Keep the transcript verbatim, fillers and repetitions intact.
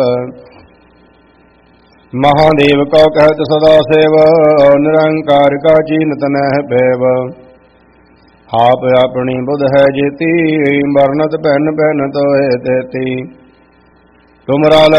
महादेव को कहत सदा सेव, निरंकार का चीन तनह पैव। आप अपनी बुध है जेती, बरनत पहन पहन तो है तेती। तुमरा